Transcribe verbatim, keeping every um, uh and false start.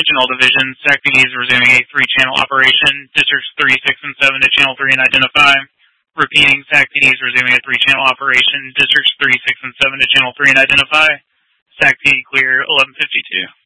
Switching all divisions, S A C P D is resuming a three-channel operation. Districts three, six, and seven to Channel three and identify. Repeating, S A C P D is resuming a three-channel operation. Districts three, six, and seven to Channel three and identify. S A C P D clear, eleven fifty-two.